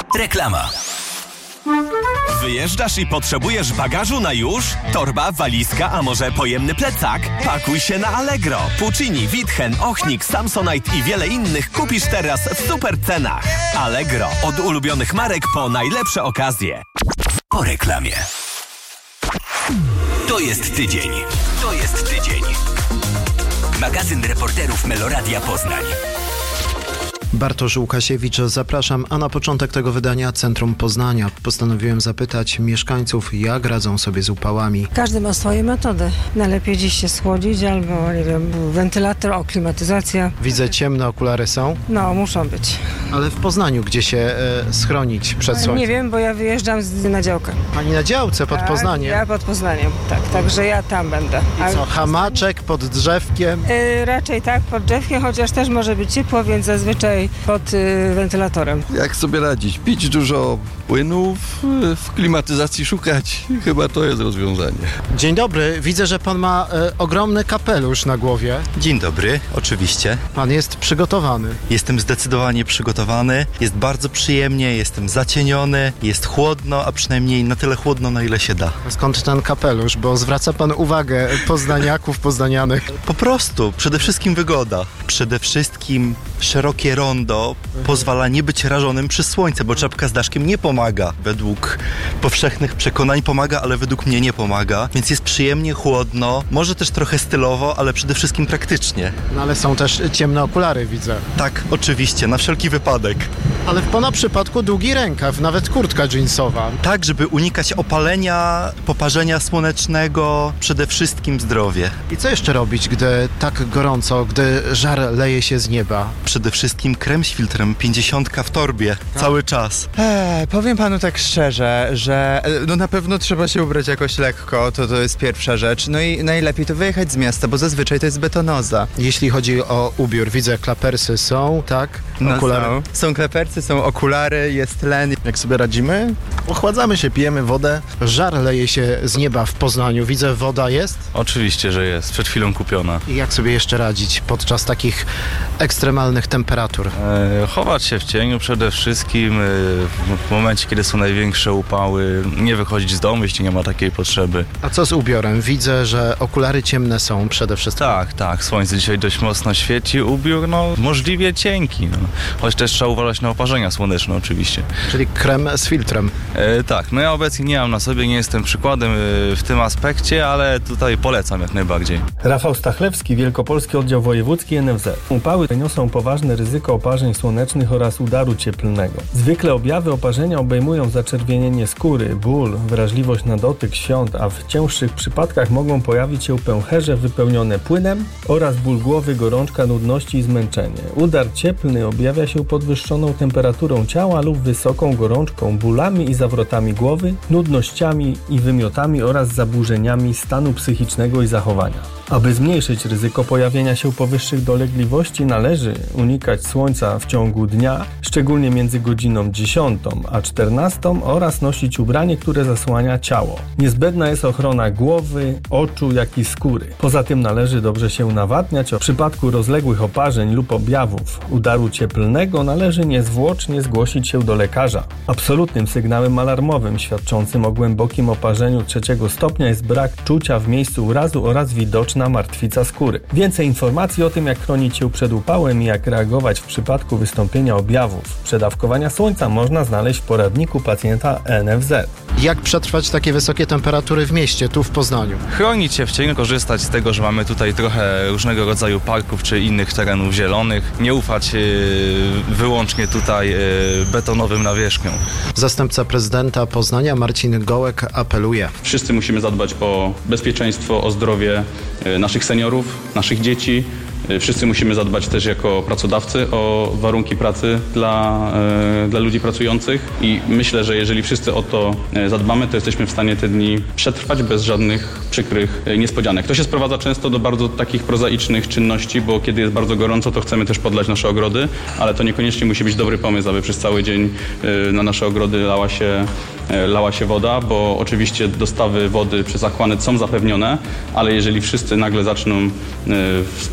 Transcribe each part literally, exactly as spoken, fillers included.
Reklama. Wyjeżdżasz i potrzebujesz bagażu na już? Torba, walizka, a może pojemny plecak? Pakuj się na Allegro. Puccini, Witchen, Ochnik, Samsonite i wiele innych kupisz teraz w super cenach. Allegro. Od ulubionych marek po najlepsze okazje. Po reklamie. To jest tydzień. To jest tydzień. Magazyn reporterów Meloradia Poznań. Bartosz Łukasiewicz, zapraszam, a na początek tego wydania Centrum Poznania. Postanowiłem zapytać mieszkańców, jak radzą sobie z upałami. Każdy ma swoje metody. Najlepiej dziś się schłodzić, albo nie wiem, wentylator, o, klimatyzacja. Widzę, ciemne okulary są. No, muszą być. Ale w Poznaniu, gdzie się e, schronić przed słońcem? Nie wiem, bo ja wyjeżdżam z, na działkę. Pani na działce pod tak, Poznaniem? Ja pod Poznaniem, tak, także ja tam będę. I co, hamaczek pod drzewkiem? Yy, raczej tak, pod drzewkiem, chociaż też może być ciepło, więc zazwyczaj pod y, wentylatorem. Jak sobie radzić? Pić dużo płynów, w klimatyzacji szukać. Chyba to jest rozwiązanie. Dzień dobry, widzę, że pan ma e, ogromny kapelusz na głowie. Dzień dobry, oczywiście. Pan jest przygotowany. Jestem zdecydowanie przygotowany. Jest bardzo przyjemnie, jestem zacieniony, jest chłodno, a przynajmniej na tyle chłodno, na ile się da. Skąd ten kapelusz? Bo zwraca pan uwagę poznaniaków, poznanianych. Po prostu, przede wszystkim wygoda. Przede wszystkim szerokie rondo pozwala nie być rażonym przez słońce, bo czapka z daszkiem nie pomaga. Według powszechnych przekonań pomaga, ale według mnie nie pomaga. Więc jest przyjemnie, chłodno, może też trochę stylowo, ale przede wszystkim praktycznie. No ale są też ciemne okulary, widzę. Tak, oczywiście, na wszelki wypadek. Ale w pana przypadku długi rękaw, nawet kurtka jeansowa. Tak, żeby unikać opalenia, poparzenia słonecznego, przede wszystkim zdrowie. I co jeszcze robić, gdy tak gorąco, gdy żar leje się z nieba? Przede wszystkim krem z filtrem, pięćdziesiątka w torbie, tak. Cały czas. Eee, powiem panu tak szczerze, że no na pewno trzeba się ubrać jakoś lekko, to to jest pierwsza rzecz. No i najlepiej to wyjechać z miasta, bo zazwyczaj to jest betonoza. Jeśli chodzi o ubiór, widzę, klapersy są, tak? Okulary. No są. są klapersy, są okulary, jest len. Jak sobie radzimy? Ochładzamy się, pijemy wodę. Żar leje się z nieba w Poznaniu. Widzę, woda jest? Oczywiście, że jest. Przed chwilą kupiona. I jak sobie jeszcze radzić podczas takich ekstremalnych temperatur? E, chować się w cieniu przede wszystkim. E, w momencie, kiedy są największe upały, nie wychodzić z domu, jeśli nie ma takiej potrzeby. A co z ubiorem? Widzę, że okulary ciemne są przede wszystkim. Tak, tak. Słońce dzisiaj dość mocno świeci. Ubiór, no, możliwie cienki. No. Choć też trzeba uważać na oparzenia słoneczne oczywiście. Czyli krem z filtrem. E, tak, no ja obecnie nie mam na sobie, nie jestem przykładem e, w tym aspekcie, ale tutaj polecam jak najbardziej. Rafał Stachlewski, Wielkopolski Oddział Wojewódzki N F Z. Upały niosą poważne ryzyko oparzeń słonecznych oraz udaru cieplnego. Zwykle objawy oparzenia obejmują zaczerwienienie skóry, ból, wrażliwość na dotyk, świąt, a w cięższych przypadkach mogą pojawić się pęcherze wypełnione płynem oraz ból głowy, gorączka, nudności i zmęczenie. Udar cieplny objawia się podwyższoną temperaturą ciała lub wysoką gorączką, bólami i zawrotami głowy, nudnościami i wymiotami oraz zaburzeniami stanu psychicznego i zachowania. Aby zmniejszyć ryzyko pojawienia się powyższych dolegliwości, należy unikać słońca w ciągu dnia, szczególnie między godziną dziesiątą a czternastą oraz nosić ubranie, które zasłania ciało. Niezbędna jest ochrona głowy, oczu, jak i skóry. Poza tym należy dobrze się nawadniać. W przypadku rozległych oparzeń lub objawów udaru cieplnego należy niezwłocznie zgłosić się do lekarza. Absolutnym sygnałem alarmowym świadczącym o głębokim oparzeniu trzeciego stopnia jest brak czucia w miejscu urazu oraz widoczna martwica skóry. Więcej informacji o tym, jak chronić się przed upałem i jak reagować w przypadku wystąpienia objawów przedawkowania słońca można znaleźć w poradniku pacjenta N F Z. Jak przetrwać takie wysokie temperatury w mieście, tu w Poznaniu? Chronić się w cieniu, korzystać z tego, że mamy tutaj trochę różnego rodzaju parków czy innych terenów zielonych. Nie ufać yy, wyłącznie tutaj yy, betonowym nawierzchniom. Zastępca prezydenta Poznania Marcin Gołek apeluje. Wszyscy musimy zadbać o bezpieczeństwo, o zdrowie naszych seniorów, naszych dzieci. Wszyscy musimy zadbać też jako pracodawcy o warunki pracy dla, dla ludzi pracujących i myślę, że jeżeli wszyscy o to zadbamy, to jesteśmy w stanie te dni przetrwać bez żadnych przykrych niespodzianek. To się sprowadza często do bardzo takich prozaicznych czynności, bo kiedy jest bardzo gorąco, to chcemy też podlać nasze ogrody, ale to niekoniecznie musi być dobry pomysł, aby przez cały dzień na nasze ogrody lała się lała się woda, bo oczywiście dostawy wody przez Aquanet są zapewnione, ale jeżeli wszyscy nagle zaczną w sposób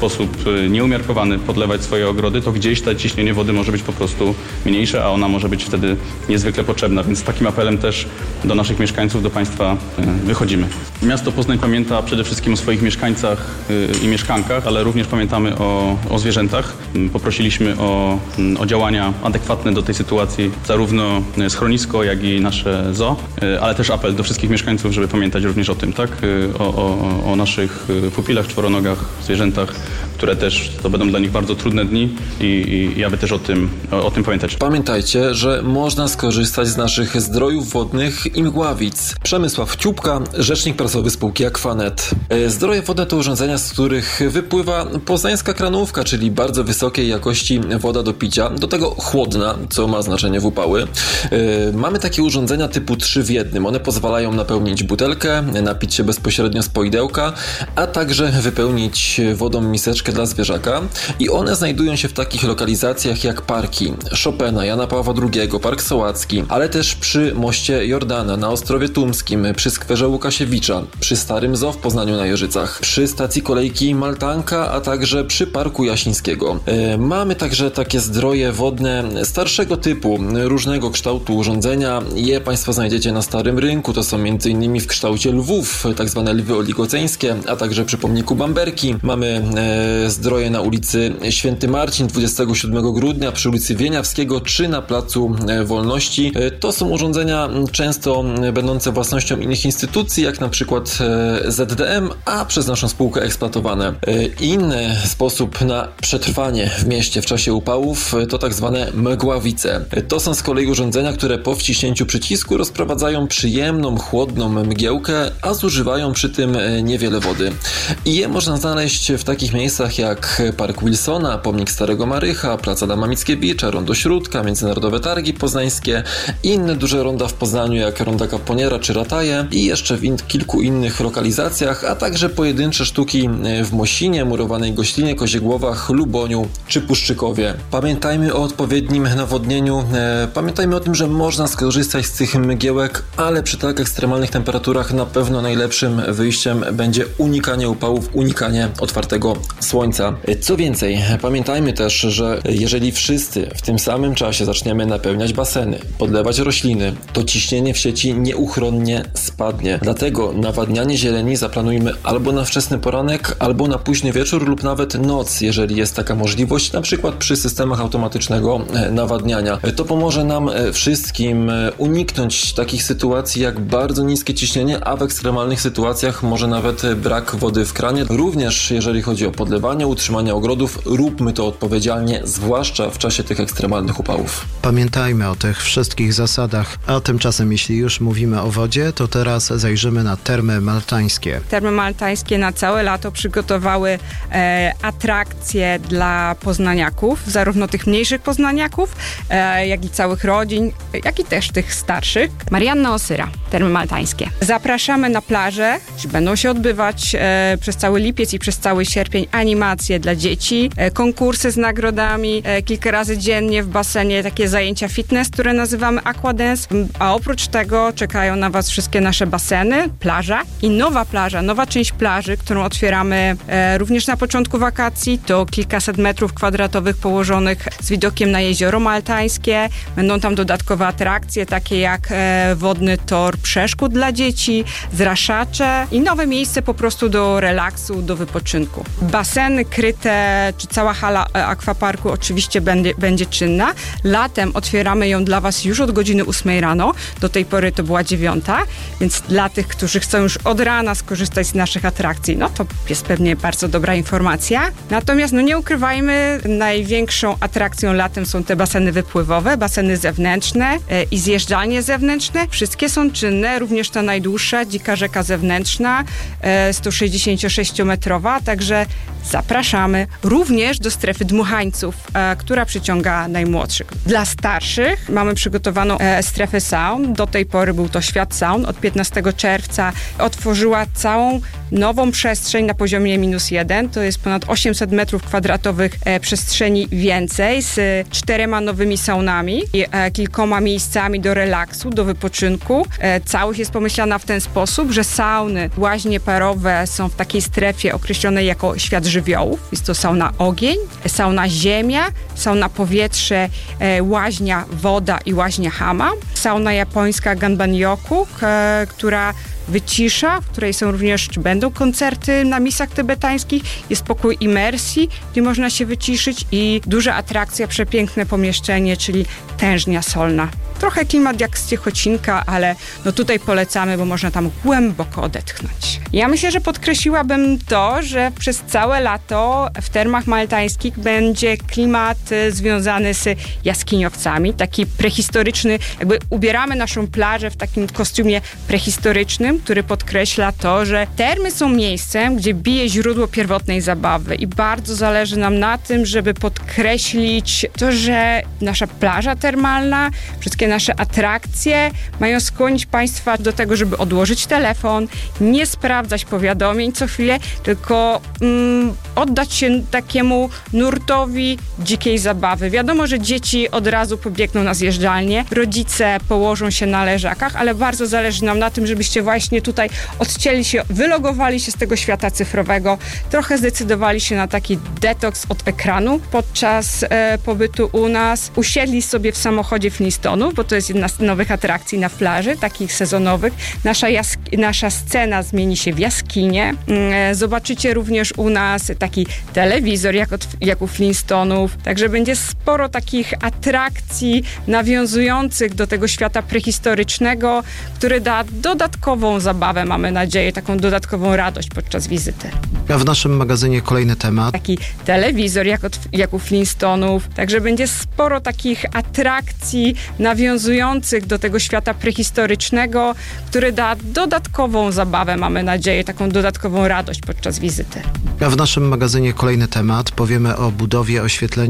nieumiarkowany podlewać swoje ogrody, to gdzieś to ciśnienie wody może być po prostu mniejsze, a ona może być wtedy niezwykle potrzebna, więc z takim apelem też do naszych mieszkańców, do Państwa wychodzimy. Miasto Poznań pamięta przede wszystkim o swoich mieszkańcach i mieszkankach, ale również pamiętamy o, o zwierzętach. Poprosiliśmy o, o działania adekwatne do tej sytuacji, zarówno schronisko, jak i nasze zoo, ale też apel do wszystkich mieszkańców, żeby pamiętać również o tym, tak? O, o, o naszych pupilach, czworonogach, zwierzętach, które też to będą dla nich bardzo trudne dni i, i, i aby też o tym, o, o tym pamiętać. Pamiętajcie, że można skorzystać z naszych zdrojów wodnych i mgławic. Przemysław Ciupka, rzecznik prasowy spółki Aquanet. Zdroje wodne to urządzenia, z których wypływa poznańska kranówka, czyli bardzo wysokiej jakości woda do picia, do tego chłodna, co ma znaczenie w upały. Mamy takie urządzenia typu trzy w jednym. One pozwalają napełnić butelkę, napić się bezpośrednio z poidełka, a także wypełnić wodą miseczkę dla zwierzaka. I one znajdują się w takich lokalizacjach jak parki Chopina, Jana Pawła drugiego, Park Sołacki, ale też przy moście Jordana, na Ostrowie Tumskim, przy skwerze Łukasiewicza, przy Starym Zoo w Poznaniu na Jeżycach, przy stacji kolejki Maltanka, a także przy Parku Jasińskiego. Yy, mamy także takie zdroje wodne starszego typu, różnego kształtu urządzenia. Je Państwo znajdziecie na Starym Rynku. To są między innymi w kształcie lwów, tak zwane lwy oligoceńskie, a także przy pomniku Bamberki. Mamy yy, zdroje na ulicy Święty Marcin dwudziestego siódmego grudnia, przy ulicy Wieniawskiego czy na Placu Wolności. Yy, to są urządzenia często będące własnością innych instytucji, jak na przykład Z D M, a przez naszą spółkę eksploatowane. Inny sposób na przetrwanie w mieście w czasie upałów to tak zwane mgławice. To są z kolei urządzenia, które po wciśnięciu przycisku rozprowadzają przyjemną, chłodną mgiełkę, a zużywają przy tym niewiele wody. I je można znaleźć w takich miejscach jak Park Wilsona, pomnik Starego Marycha, Plac Adama Mickiewicza, Rondo Śródka, Międzynarodowe Targi Poznańskie, inne duże ronda w Poznaniu jak Ronda Kaponiera czy Rataje i jeszcze w in- kilku innych lokalizacjach, a także pojedyncze sztuki w Mosinie, Murowanej Goślinie, Koziegłowach, Luboniu czy Puszczykowie. Pamiętajmy o odpowiednim nawodnieniu, e, pamiętajmy o tym, że można skorzystać z tych mgiełek, ale przy tak ekstremalnych temperaturach na pewno najlepszym wyjściem będzie unikanie upałów, unikanie otwartego słońca. Co więcej, pamiętajmy też, że jeżeli wszyscy w tym samym czasie zaczniemy napełniać baseny, podlewać rośliny, to ciśnienie w sieci nieuchronnie spadnie. Dlatego nawadnianie zieleni zaplanujmy albo na wczesny poranek, albo na późny wieczór lub nawet noc, jeżeli jest taka możliwość, na przykład przy systemach automatycznego nawadniania. To pomoże nam wszystkim uniknąć takich sytuacji jak bardzo niskie ciśnienie, a w ekstremalnych sytuacjach może nawet brak wody w kranie. Również jeżeli chodzi o podlewanie, utrzymanie ogrodów, róbmy to odpowiedzialnie, zwłaszcza w czasie tych ekstremalnych upałów. Pamiętajmy o tych wszystkich zasadach, a tymczasem jeśli już mówimy o wodzie, to teraz zajrzymy na Termy Maltańskie. Termy Maltańskie na całe lato przygotowały e, atrakcje dla poznaniaków, zarówno tych mniejszych poznaniaków, e, jak i całych rodzin, jak i też tych starszych. Marianna Osyra, Termy Maltańskie. Zapraszamy na plażę, gdzie będą się odbywać e, przez cały lipiec i przez cały sierpień animacje dla dzieci, e, konkursy z nagrodami, e, kilka razy dziennie w basenie takie zajęcia fitness, które nazywamy aquadance, a oprócz tego czekają na Was wszystkie nasze baseny, plaża i nowa plaża, nowa część plaży, którą otwieramy e, również na początku wakacji. To kilkaset metrów kwadratowych położonych z widokiem na jezioro Maltańskie. Będą tam dodatkowe atrakcje, takie jak e, wodny tor przeszkód dla dzieci, zraszacze i nowe miejsce po prostu do relaksu, do wypoczynku. Baseny kryte, czy cała hala akwaparku oczywiście będzie, będzie czynna. Latem otwieramy ją dla Was już od godziny ósmej rano. Do tej pory to była dziewiąta, więc dla tych, którzy chcą już od rana skorzystać z naszych atrakcji, no to jest pewnie bardzo dobra informacja. Natomiast no nie ukrywajmy, największą atrakcją latem są te baseny wypływowe, baseny zewnętrzne e, i zjeżdżalnie zewnętrzne. Wszystkie są czynne, również ta najdłuższa, Dzika Rzeka zewnętrzna, e, sto sześćdziesięciometrowa, także zapraszamy również do strefy dmuchańców, e, która przyciąga najmłodszych. Dla starszych mamy przygotowaną e, strefę saun. Do tej pory był to Świat Saun. Od piętnastego czerwca otworzyła całą nową przestrzeń na poziomie minus jeden. To jest ponad osiemset metrów kwadratowych e, przestrzeni więcej z czterema nowymi saunami i e, kilkoma miejscami do relaksu, do wypoczynku. E, całość jest pomyślana w ten sposób, że sauny, łaźnie parowe są w takiej strefie określonej jako świat żywiołów. Jest to sauna ogień, sauna ziemia, sauna powietrze, e, łaźnia woda i łaźnia hama. Sauna japońska Ganban-yoku, e, która wycisza, w której są również, czy będą koncerty na misach tybetańskich, jest pokój imersji, gdzie można się wyciszyć i duża atrakcja, przepiękne pomieszczenie, czyli tężnia solna. Trochę klimat jak z Ciechocinka, ale no tutaj polecamy, bo można tam głęboko odetchnąć. Ja myślę, że podkreśliłabym to, że przez całe lato w termach maltańskich będzie klimat y, związany z jaskiniowcami, taki prehistoryczny, jakby ubieramy naszą plażę w takim kostiumie prehistorycznym, który podkreśla to, że termy są miejscem, gdzie bije źródło pierwotnej zabawy i bardzo zależy nam na tym, żeby podkreślić to, że nasza plaża termalna, wszystkie nasze atrakcje mają skłonić Państwa do tego, żeby odłożyć telefon, nie sprawdzać powiadomień co chwilę, tylko mm, oddać się takiemu nurtowi dzikiej zabawy. Wiadomo, że dzieci od razu pobiegną na zjeżdżalnię, rodzice położą się na leżakach, ale bardzo zależy nam na tym, żebyście właśnie tutaj odcięli się, wylogowali się z tego świata cyfrowego, trochę zdecydowali się na taki detoks od ekranu podczas e, pobytu u nas, usiedli sobie w samochodzie Flintstonów, bo to jest jedna z nowych atrakcji na plaży, takich sezonowych. Nasza, jask- nasza scena zmieni się w jaskinię. E, zobaczycie również u nas taki telewizor, jak, od, jak u Flintstonów. Także będzie sporo takich atrakcji nawiązujących do tego świata prehistorycznego, który da dodatkową zabawę, mamy nadzieję, taką dodatkową radość podczas wizyty. A w naszym magazynie kolejny temat. Taki telewizor, jak, od, jak u Flintstonów. Także będzie sporo takich atrakcji nawiązujących do tego świata prehistorycznego, który da dodatkową zabawę, mamy nadzieję, taką dodatkową radość podczas wizyty. A w naszym magazynie kolejny temat. Powiemy o budowie oświetlenia